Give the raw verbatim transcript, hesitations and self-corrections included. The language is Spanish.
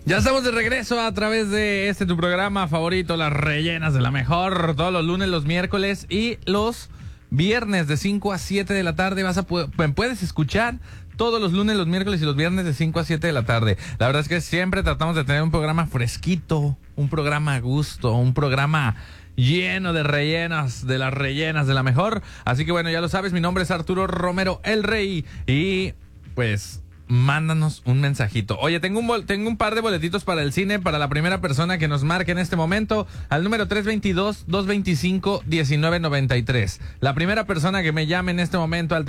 Ya estamos de regreso a través de este tu programa favorito, Las Rellenas de la Mejor, todos los lunes, los miércoles y los viernes de cinco a siete de la tarde. Vas a puedes escuchar todos los lunes, los miércoles y los viernes de cinco a siete de la tarde. La verdad es que siempre tratamos de tener un programa fresquito, un programa a gusto, un programa lleno de rellenas, de las rellenas de la mejor. Así que bueno, ya lo sabes, mi nombre es Arturo Romero, el Rey, y pues mándanos un mensajito. Oye, tengo un, bol- tengo un par de boletitos para el cine para la primera persona que nos marque en este momento al número tres dos dos, dos dos cinco, uno nueve nueve tres. La primera persona que me llame en este momento al